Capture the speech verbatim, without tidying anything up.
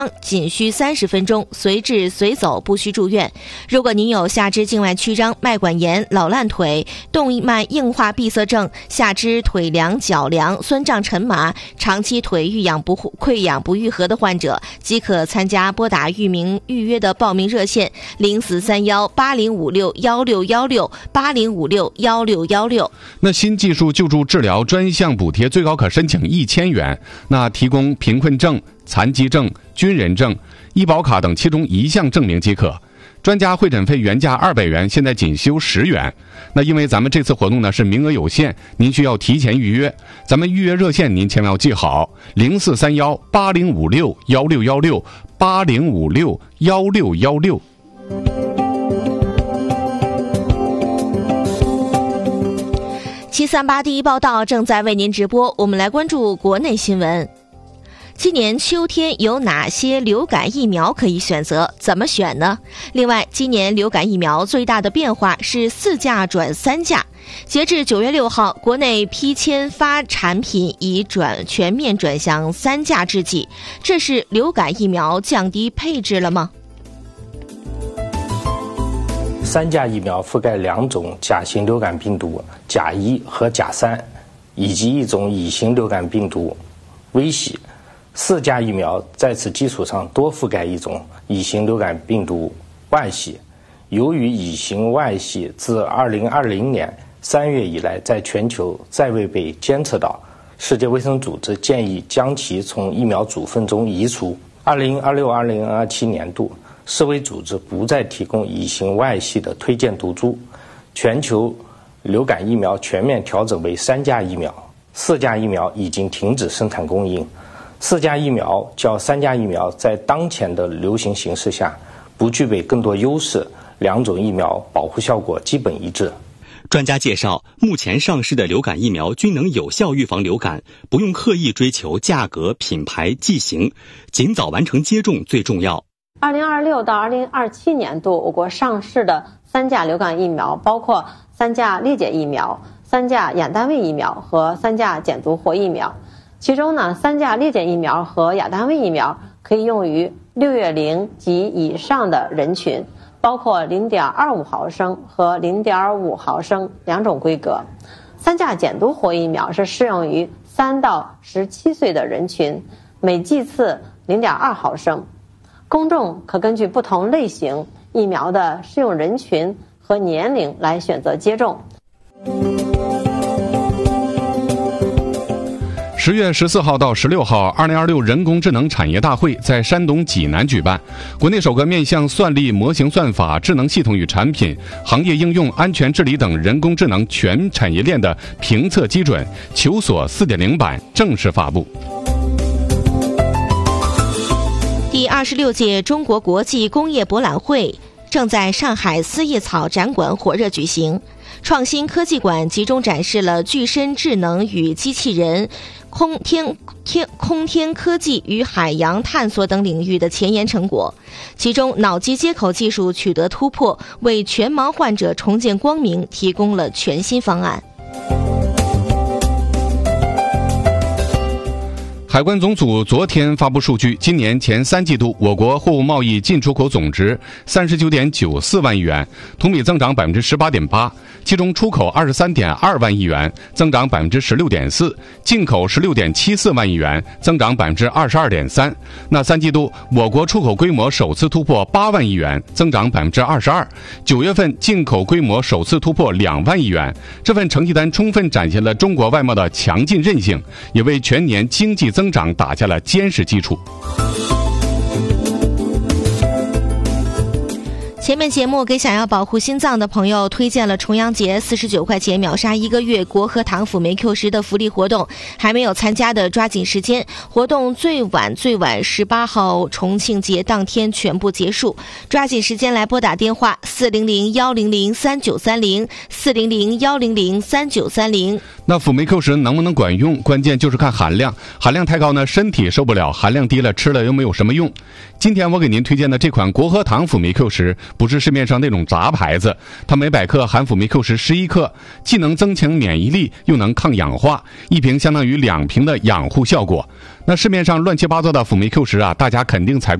仅需三十分钟，随至随走，不需住院。如果您有下肢静脉曲张、脉管炎、老烂腿、动脉硬化闭塞症、下肢腿凉、脚凉、酸胀沉麻、长期腿愈痒不溃疡不愈合的患者，即可参加拨打预名预约的报名热线零四三幺八零五六幺六幺六八零五六幺六幺六。 那新技术救助治疗专项补贴最高可申请一千元，那提供贫困证、残疾证、军人证、医保卡等其中一项证明即可。专家会诊费原价二百元，现在仅收十元。那因为咱们这次活动呢是名额有限，您需要提前预约。咱们预约热线您千万要记好，零四三幺八零五六幺六幺六八零五六幺六幺六。 七三八第一报道正在为您直播，我们来关注国内新闻。今年秋天有哪些流感疫苗可以选择？怎么选呢？另外，今年流感疫苗最大的变化是四价转三价。截至九月六号，国内批签发产品已转全面转向三价制剂，这是流感疫苗降低配置了吗？ 三价疫苗覆盖两种甲型流感病毒甲一和甲三，以及一种乙型流感病毒V系。四价疫苗在此基础上多覆盖一种乙型流感病毒 Y 系。由于乙型 Y 系自二零二零年三月以来在全球再未被监测到，世界卫生组织建议将其从疫苗组分中移除。二零二六二零二七年度，世卫组织不再提供乙型 Y 系的推荐毒株，全球流感疫苗全面调整为三价疫苗，四价疫苗已经停止生产供应。四价疫苗较三价疫苗在当前的流行形势下不具备更多优势，两种疫苗保护效果基本一致。 专家介绍，目前上市的流感疫苗均能有效预防流感，不用刻意追求价格、品牌、剂型，尽早完成接种最重要。 二零二六到二零二七年度，我国上市的三价流感疫苗包括三价裂解疫苗、三价亚单位疫苗和三价减毒活疫苗。其中呢，三价裂解疫苗和亚单位疫苗可以用于六月龄及以上的人群，包括 零点二五毫升和 零点五毫升两种规格。三价减毒活疫苗是适用于三到十七岁的人群，每剂次 零点二毫升。公众可根据不同类型疫苗的适用人群和年龄来选择接种。 十月十四号到十六号，二零二六人工智能产业大会在山东济南举办。国内首个面向算力、模型算法、智能系统与产品、行业应用、安全治理等人工智能全产业链的评测基准求索 四点零 版正式发布。 第二十六届中国国际工业博览会正在上海丝叶草展馆火热举行。创新科技馆集中展示了具身智能与机器人、空天天空天科技与海洋探索等领域的前沿成果。其中，脑机接口技术取得突破，为全盲患者重见光明提供了全新方案。 海关总署昨天发布数据，今年前三季度我国货物贸易进出口总值三十九点九四万亿元，同比增长百分之十八点八，其中出口二十三点二万亿元，增长百分之十六点四，进口十六点七四万亿元，增长百分之二十二点三。那三季度我国出口规模首次突破八万亿元，增长百分之二十二。九月份进口规模首次突破两万亿元，这份成绩单充分展现了中国外贸的强劲韧性，也为全年经济增长打下了坚实基础。 前面节目给想要保护心脏的朋友推荐了重阳节四十九块钱秒杀一个月国和堂辅酶 Q 十的福利活动，还没有参加的抓紧时间，活动最晚最晚十八号重庆节当天全部结束，抓紧时间来拨打电话四零零一零零三九三零 四零零一零零三九三零。 那辅酶 Q 十能不能管用，关键就是看含量，含量太高呢身体受不了，含量低了吃了又没有什么用。今天我给您推荐的这款国和堂辅酶 Q 十不是市面上那种杂牌子，它每百克含辅酶 Q 十十一克，既能增强免疫力，又能抗氧化，一瓶相当于两瓶的养护效果。那市面上乱七八糟的辅酶 Q 十啊，大家肯定采